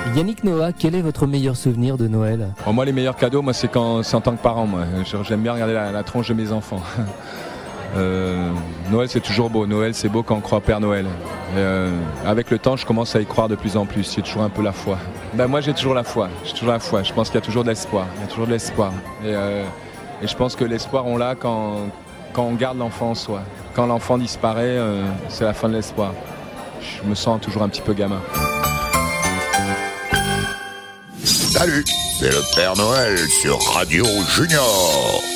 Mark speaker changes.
Speaker 1: Yannick Noah, quel est votre meilleur souvenir de Noël ?
Speaker 2: Moi, les meilleurs cadeaux, c'est en tant que parent. Moi. J'aime bien regarder la tronche de mes enfants. Noël, c'est toujours beau. Noël, c'est beau quand on croit au Père Noël. Avec le temps, je commence à y croire de plus en plus. J'ai toujours un peu la foi. Moi, j'ai toujours la foi. Je pense qu'il y a toujours de l'espoir. Et je pense que l'espoir, on l'a quand on garde l'enfant en soi. Quand l'enfant disparaît, c'est la fin de l'espoir. Je me sens toujours un petit peu gamin.
Speaker 3: Salut, c'est le Père Noël sur Radio Junior.